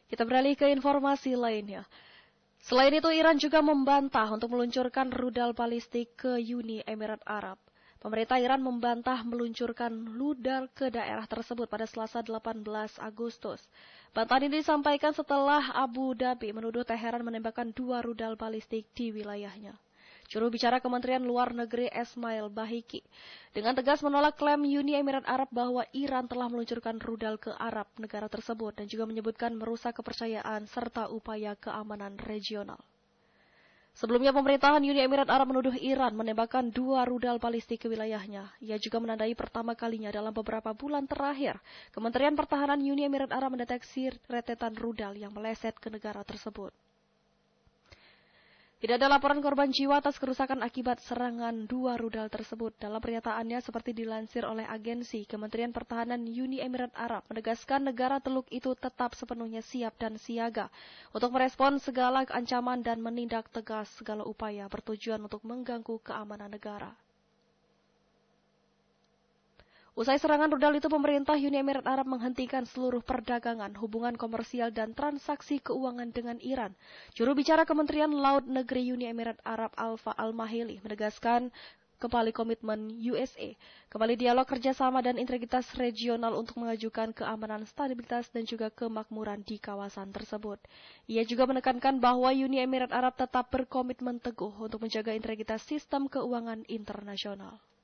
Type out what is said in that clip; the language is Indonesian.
Kita beralih ke informasi lainnya. Selain itu, Iran juga membantah untuk meluncurkan rudal balistik ke Uni Emirat Arab. Pemerintah Iran membantah meluncurkan rudal ke daerah tersebut pada Selasa 18 Agustus. Bantahan ini disampaikan setelah Abu Dhabi menuduh Teheran menembakkan 2 rudal balistik di wilayahnya. Juru bicara Kementerian Luar Negeri Esmail Bahiki dengan tegas menolak klaim Uni Emirat Arab bahwa Iran telah meluncurkan rudal ke Arab negara tersebut dan juga menyebutkan merusak kepercayaan serta upaya keamanan regional. Sebelumnya pemerintahan Uni Emirat Arab menuduh Iran menembakkan 2 rudal balistik ke wilayahnya. Ia juga menandai pertama kalinya dalam beberapa bulan terakhir Kementerian Pertahanan Uni Emirat Arab mendeteksi rentetan rudal yang meleset ke negara tersebut. Tidak ada laporan korban jiwa atas kerusakan akibat serangan 2 rudal tersebut. Dalam pernyataannya seperti dilansir oleh agensi Kementerian Pertahanan Uni Emirat Arab menegaskan negara Teluk itu tetap sepenuhnya siap dan siaga untuk merespons segala ancaman dan menindak tegas segala upaya bertujuan untuk mengganggu keamanan negara. Usai serangan rudal itu, pemerintah Uni Emirat Arab menghentikan seluruh perdagangan, hubungan komersial, dan transaksi keuangan dengan Iran. Juru bicara Kementerian Laut Negeri Uni Emirat Arab Alfa Al-Mahili menegaskan kembali komitmen USA, kembali dialog kerjasama dan integritas regional untuk mengajukan keamanan, stabilitas, dan juga kemakmuran di kawasan tersebut. Ia juga menekankan bahwa Uni Emirat Arab tetap berkomitmen teguh untuk menjaga integritas sistem keuangan internasional.